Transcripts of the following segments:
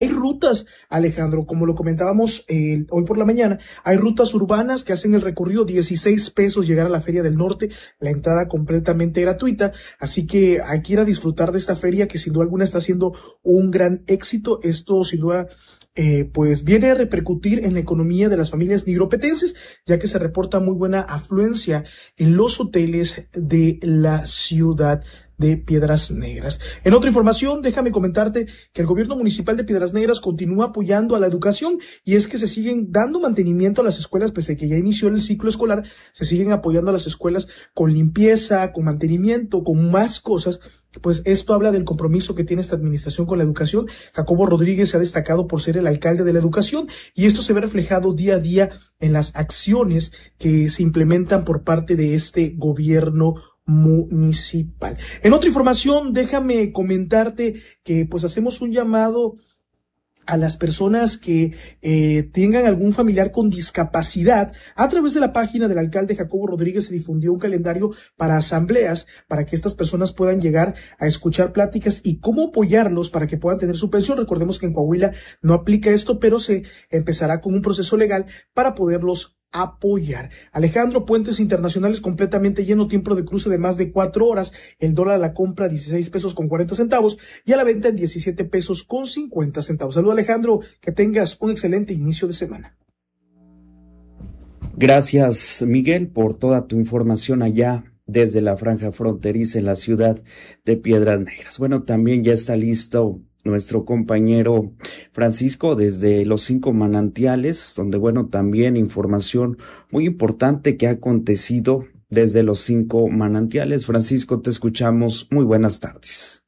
Hay rutas, Alejandro, como lo comentábamos hoy por la mañana, hay rutas urbanas que hacen el recorrido 16 pesos llegar a la Feria del Norte, la entrada completamente gratuita, así que hay que ir a disfrutar de esta feria que sin duda alguna está siendo un gran éxito. Esto sin duda pues viene a repercutir en la economía de las familias nigropetenses, ya que se reporta muy buena afluencia en los hoteles de la ciudad de Piedras Negras. En otra información, déjame comentarte que el gobierno municipal de Piedras Negras continúa apoyando a la educación, y es que se siguen dando mantenimiento a las escuelas, pese a que ya inició el ciclo escolar, se siguen apoyando a las escuelas con limpieza, con mantenimiento, con más cosas. Pues esto habla del compromiso que tiene esta administración con la educación. Jacobo Rodríguez se ha destacado por ser el alcalde de la educación, y esto se ve reflejado día a día en las acciones que se implementan por parte de este gobierno municipal. En otra información, déjame comentarte que pues hacemos un llamado a las personas que tengan algún familiar con discapacidad. A través de la página del alcalde Jacobo Rodríguez se difundió un calendario para asambleas, para que estas personas puedan llegar a escuchar pláticas y cómo apoyarlos para que puedan tener su pensión. Recordemos que en Coahuila no aplica esto, pero se empezará con un proceso legal para poderlos apoyar. Alejandro, puentes internacionales completamente lleno, tiempo de cruce de más de 4 horas, el dólar a la compra 16 pesos con 40 centavos y a la venta en 17 pesos con 50 centavos. Saludos, Alejandro, que tengas un excelente inicio de semana. Gracias, Miguel, por toda tu información allá desde la franja fronteriza en la ciudad de Piedras Negras. Bueno, también ya está listo nuestro compañero Francisco desde los 5 manantiales, donde bueno, también información muy importante que ha acontecido desde los 5 manantiales. Francisco, te escuchamos. Muy buenas tardes.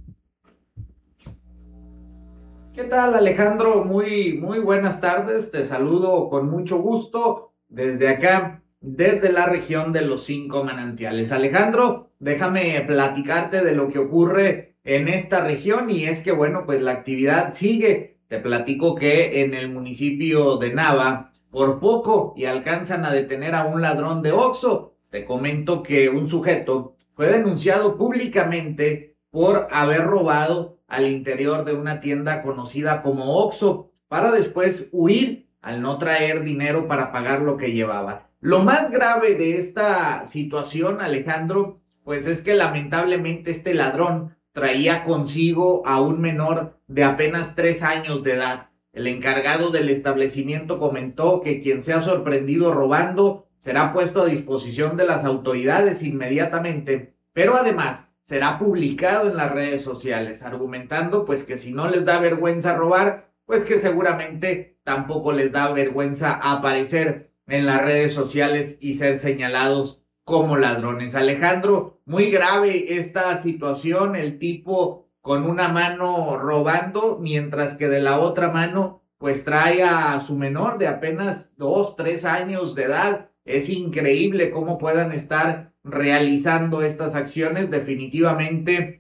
¿Qué tal, Alejandro? Muy buenas tardes. Te saludo con mucho gusto desde acá, desde la región de los 5 manantiales. Alejandro, déjame platicarte de lo que ocurre en esta región, y es que bueno, pues la actividad sigue. Te platico que en el municipio de Nava, por poco y alcanzan a detener a un ladrón de Oxxo. Te comento que un sujeto fue denunciado públicamente por haber robado al interior de una tienda conocida como Oxxo, para después huir al no traer dinero para pagar lo que llevaba. Lo más grave de esta situación, Alejandro, pues es que lamentablemente este ladrón traía consigo a un menor de apenas 3 años de edad. El encargado del establecimiento comentó que quien sea sorprendido robando será puesto a disposición de las autoridades inmediatamente, pero además será publicado en las redes sociales, argumentando pues que si no les da vergüenza robar, pues que seguramente tampoco les da vergüenza aparecer en las redes sociales y ser señalados como ladrones. Alejandro, muy grave esta situación, el tipo con una mano robando, mientras que de la otra mano pues trae a su menor de apenas 2, 3 años de edad. Es increíble cómo puedan estar realizando estas acciones. Definitivamente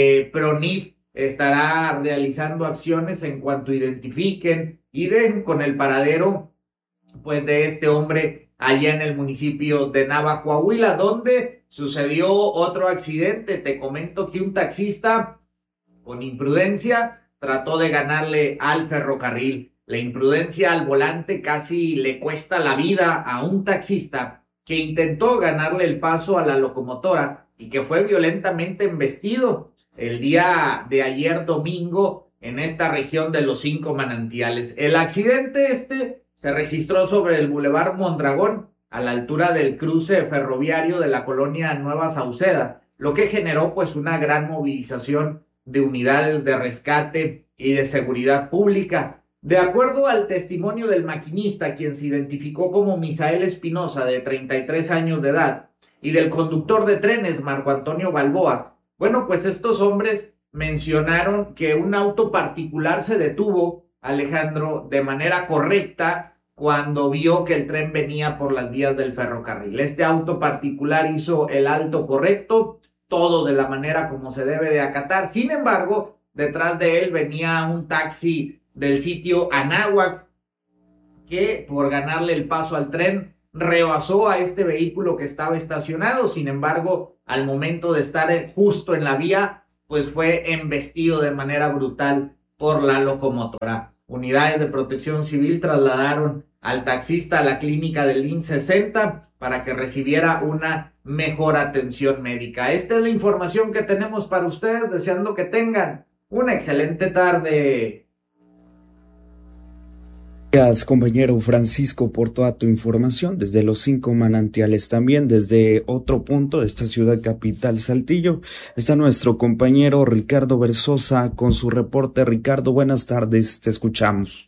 PRONIF estará realizando acciones en cuanto identifiquen y den con el paradero pues de este hombre allá en el municipio de Nava, Coahuila, donde sucedió otro accidente. Te comento que un taxista con imprudencia trató de ganarle al ferrocarril. La imprudencia al volante casi le cuesta la vida a un taxista que intentó ganarle el paso a la locomotora y que fue violentamente embestido el día de ayer domingo en esta región de los 5 manantiales. El accidente se registró sobre el Boulevard Mondragón, a la altura del cruce ferroviario de la colonia Nueva Sauceda, lo que generó pues una gran movilización de unidades de rescate y de seguridad pública. De acuerdo al testimonio del maquinista, quien se identificó como Misael Espinosa, de 33 años de edad, y del conductor de trenes, Marco Antonio Balboa, bueno, pues estos hombres mencionaron que un auto particular se detuvo, Alejandro, de manera correcta cuando vio que el tren venía por las vías del ferrocarril. Este auto particular hizo el alto correcto, todo de la manera como se debe de acatar. Sin embargo, detrás de él venía un taxi del sitio Anáhuac, que por ganarle el paso al tren rebasó a este vehículo que estaba estacionado. Sin embargo, al momento de estar justo en la vía, pues fue embestido de manera brutal por la locomotora. Unidades de protección civil trasladaron al taxista a la clínica del INS 60 para que recibiera una mejor atención médica. Esta es la información que tenemos para ustedes, deseando que tengan una excelente tarde. Gracias, compañero Francisco, por toda tu información desde los 5 manantiales. También desde otro punto de esta ciudad capital, Saltillo, está nuestro compañero Ricardo Versosa con su reporte. Ricardo, buenas tardes, te escuchamos.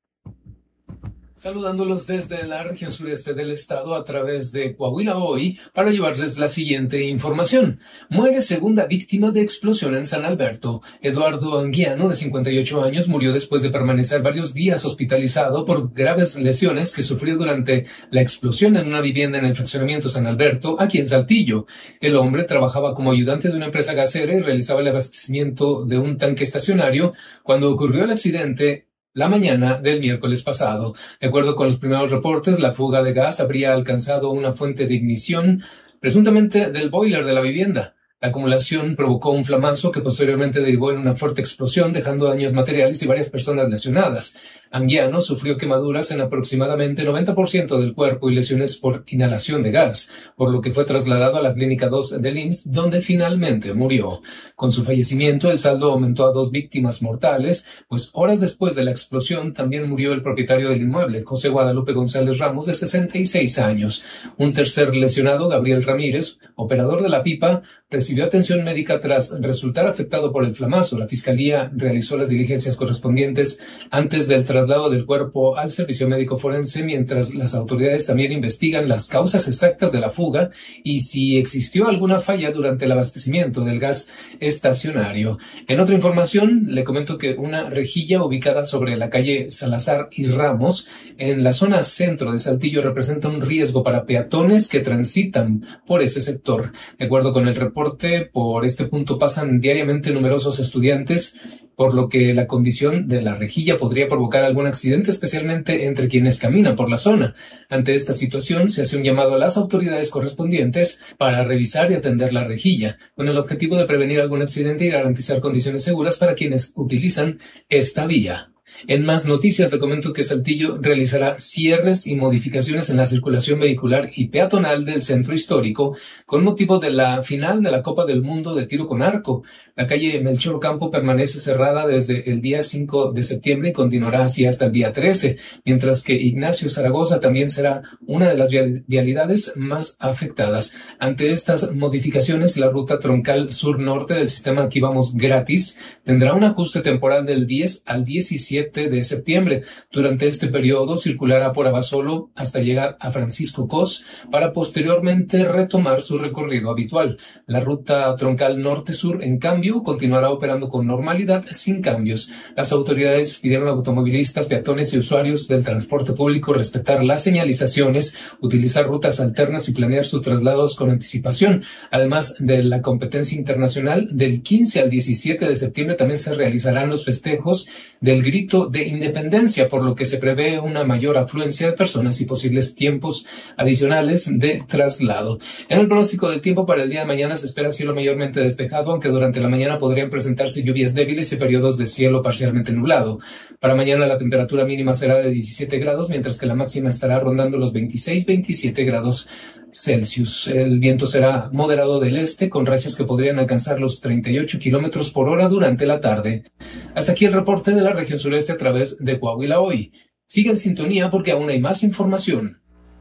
Saludándolos desde la región sureste del estado a través de Coahuila Hoy para llevarles la siguiente información. Muere segunda víctima de explosión en San Alberto. Eduardo Anguiano, de 58 años, murió después de permanecer varios días hospitalizado por graves lesiones que sufrió durante la explosión en una vivienda en el fraccionamiento San Alberto, aquí en Saltillo. El hombre trabajaba como ayudante de una empresa gasera y realizaba el abastecimiento de un tanque estacionario cuando ocurrió el accidente la mañana del miércoles pasado. De acuerdo con los primeros reportes, la fuga de gas habría alcanzado una fuente de ignición, presuntamente del boiler de la vivienda. La acumulación provocó un flamazo que posteriormente derivó en una fuerte explosión, dejando daños materiales y varias personas lesionadas. Anguiano sufrió quemaduras en aproximadamente 90% del cuerpo y lesiones por inhalación de gas, por lo que fue trasladado a la Clínica 2 del IMSS, donde finalmente murió. Con su fallecimiento, el saldo aumentó a 2 víctimas mortales, pues horas después de la explosión también murió el propietario del inmueble, José Guadalupe González Ramos, de 66 años. Un tercer lesionado, Gabriel Ramírez, operador de la pipa, recibió atención médica tras resultar afectado por el flamazo. La Fiscalía realizó las diligencias correspondientes antes del traslado del cuerpo al servicio médico forense, mientras las autoridades también investigan las causas exactas de la fuga y si existió alguna falla durante el abastecimiento del gas estacionario. En otra información, le comento que una rejilla ubicada sobre la calle Salazar y Ramos, en la zona centro de Saltillo, representa un riesgo para peatones que transitan por ese sector. De acuerdo con el reporte, por este punto pasan diariamente numerosos estudiantes, por lo que la condición de la rejilla podría provocar algún accidente, especialmente entre quienes caminan por la zona. Ante esta situación, se hace un llamado a las autoridades correspondientes para revisar y atender la rejilla, con el objetivo de prevenir algún accidente y garantizar condiciones seguras para quienes utilizan esta vía. En más noticias, le comento que Saltillo realizará cierres y modificaciones en la circulación vehicular y peatonal del centro histórico con motivo de la final de la Copa del Mundo de Tiro con Arco. La calle Melchor Campo permanece cerrada desde el día 5 de septiembre y continuará así hasta el día 13, mientras que Ignacio Zaragoza también será una de las vialidades más afectadas. Ante estas modificaciones, la ruta troncal sur-norte del sistema Aquí Vamos Gratis tendrá un ajuste temporal del 10 al 17 de septiembre. Durante este periodo circulará por Abasolo hasta llegar a Francisco Cos para posteriormente retomar su recorrido habitual. La ruta troncal norte-sur, en cambio, continuará operando con normalidad sin cambios. Las autoridades pidieron a automovilistas, peatones y usuarios del transporte público respetar las señalizaciones, utilizar rutas alternas y planear sus traslados con anticipación. Además de la competencia internacional, del 15 al 17 de septiembre también se realizarán los festejos del Grito de Independencia, por lo que se prevé una mayor afluencia de personas y posibles tiempos adicionales de traslado. En el pronóstico del tiempo para el día de mañana se espera cielo mayormente despejado, aunque durante la mañana podrían presentarse lluvias débiles y periodos de cielo parcialmente nublado. Para mañana la temperatura mínima será de 17 grados, mientras que la máxima estará rondando los 26-27 grados Celsius. El viento será moderado del este, con rachas que podrían alcanzar los 38 kilómetros por hora durante la tarde. Hasta aquí el reporte de la región sureste a través de Coahuila Hoy. Siga en sintonía porque aún hay más información.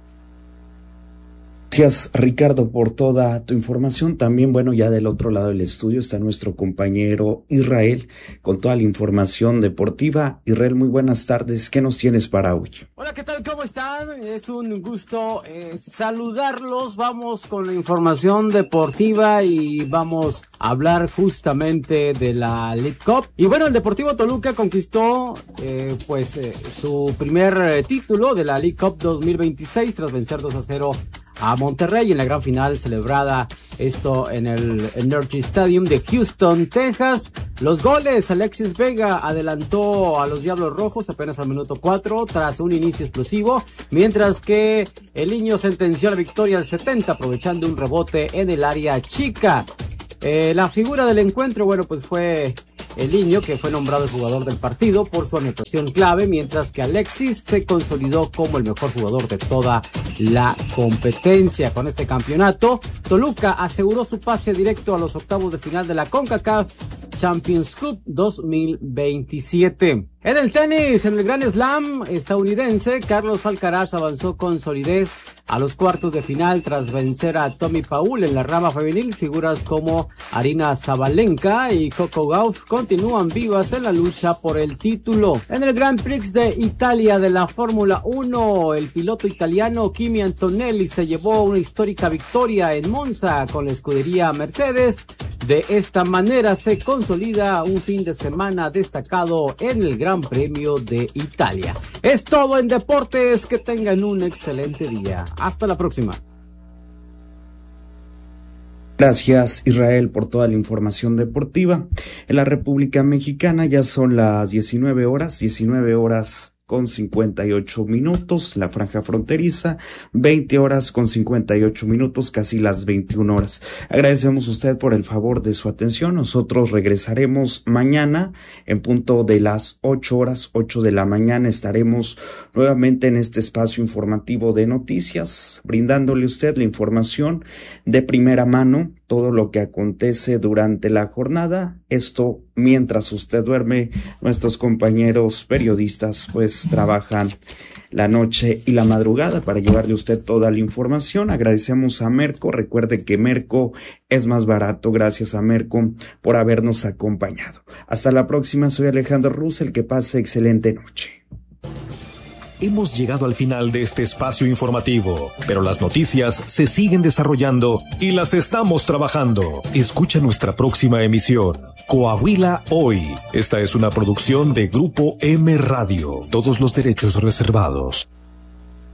Gracias, Ricardo, por toda tu información. También, bueno, ya del otro lado del estudio está nuestro compañero Israel con toda la información deportiva. Israel, muy buenas tardes. ¿Qué nos tienes para hoy? Hola, ¿qué tal? ¿Cómo están? Es un gusto saludarlos. Vamos con la información deportiva y vamos a hablar justamente de la League Cup. Y bueno, el Deportivo Toluca conquistó su primer título de la League Cup 2026 tras vencer 2-0 a Monterrey en la gran final celebrada esto en el Energy Stadium de Houston, Texas. Los goles: Alexis Vega adelantó a los Diablos Rojos apenas al minuto 4 tras un inicio explosivo, mientras que el Niño sentenció la victoria al 70 aprovechando un rebote en el área chica. La figura del encuentro, bueno, pues fue el niño, que fue nombrado el jugador del partido por su anotación clave, mientras que Alexis se consolidó como el mejor jugador de toda la competencia. Con este campeonato, Toluca aseguró su pase directo a los octavos de final de la CONCACAF Champions Cup 2027. En el tenis, en el Grand Slam estadounidense, Carlos Alcaraz avanzó con solidez a los cuartos de final tras vencer a Tommy Paul. En la rama femenil, figuras como Aryna Sabalenka y Coco Gauff continúan vivas en la lucha por el título. En el Grand Prix de Italia de la Fórmula 1, el piloto italiano Kimi Antonelli se llevó una histórica victoria en Monza con la escudería Mercedes. De esta manera se consolida un fin de semana destacado en el Gran Premio de Italia. Es todo en deportes, que tengan un excelente día. Hasta la próxima. Gracias, Israel, por toda la información deportiva. En la República Mexicana ya son las 19 horas con 58 minutos, la franja fronteriza, 20 horas con 58 minutos, casi las 21 horas. Agradecemos a usted por el favor de su atención. Nosotros regresaremos mañana en punto de las 8 de la mañana. Estaremos nuevamente en este espacio informativo de noticias, brindándole a usted la información de primera mano, todo lo que acontece durante la jornada. Esto mientras usted duerme. Nuestros compañeros periodistas pues trabajan la noche y la madrugada para llevarle a usted toda la información. Agradecemos a Merco. Recuerde que Merco es más barato. Gracias a Merco por habernos acompañado. Hasta la próxima. Soy Alejandro Russell. Que pase excelente noche. Hemos llegado al final de este espacio informativo, pero las noticias se siguen desarrollando y las estamos trabajando. Escucha nuestra próxima emisión, Coahuila Hoy. Esta es una producción de Grupo M Radio. Todos los derechos reservados.